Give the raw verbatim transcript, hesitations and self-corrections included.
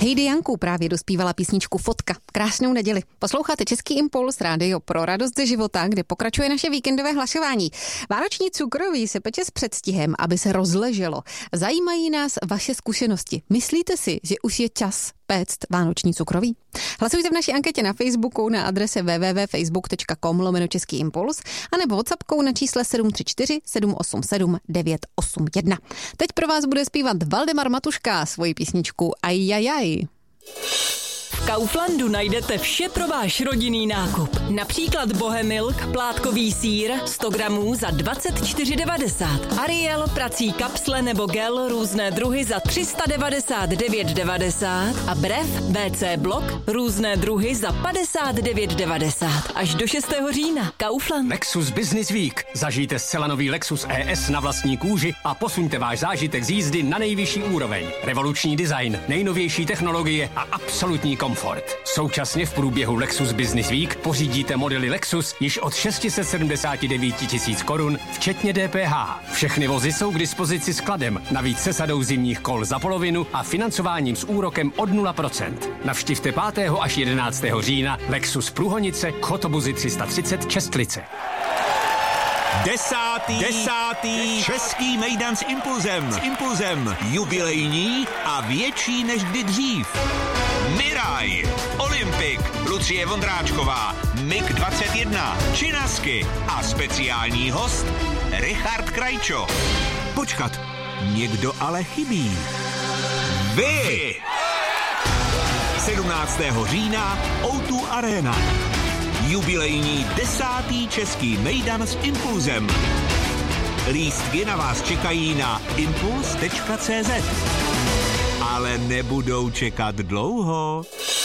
Heidi Janku právě dospívala písničku Fotka. Krásnou neděli. Posloucháte Český impuls, rádio pro radost ze života, kde pokračuje naše víkendové hlasování. Vánoční cukroví se peče s předstihem, aby se rozleželo. Zajímají nás vaše zkušenosti. Myslíte si, že už je čas péct vánoční cukroví? Hlasujte v naší anketě na Facebooku na adrese w w w tečka facebook tečka com lomeno Český impuls anebo WhatsAppkou na čísle sedm tři čtyři sedm osm sedm devět osm jedna. Teď pro vás bude zpívat Valdemar Matuška svoji písničku Ajajaj. V Kauflandu najdete vše pro váš rodinný nákup. Například Bohemilk, plátkový sýr, sto gramů za dvacet čtyři devadesát. Ariel, prací kapsle nebo gel, různé druhy za tři sta devadesát devět devadesát. A Brev, bé cé blok, různé druhy za padesát devět devadesát. Až do šestého října. Kaufland. Lexus Business Week. Zažijte zcela nový Lexus E S na vlastní kůži a posuňte váš zážitek z jízdy na nejvyšší úroveň. Revoluční design, nejnovější technologie a absolutní komfort. Současně v průběhu Lexus Business Week pořídíte modely Lexus již od šest set sedmdesát devět tisíc korun, včetně D P H. Všechny vozy jsou k dispozici skladem, navíc se sadou zimních kol za polovinu a financováním s úrokem od nula procent. Navštivte pátého až jedenáctého října Lexus Průhonice, Chotobuzy tři sta třicet Čestlice. Desátý, desátý český mejdan s impulzem. S impulzem jubilejní a větší než kdy dřív. Miraj, Olympik, Lucie Vondráčková, Mig dvacet jedna, Činasky a speciální host Richard Krajčo. Počkat, někdo ale chybí. Vy! sedmnáctého října O dva Arena. Jubilejní desátý český mejdan s impulzem. Lístky na vás čekají na impuls tečka cé zet. Ale nebudou čekat dlouho.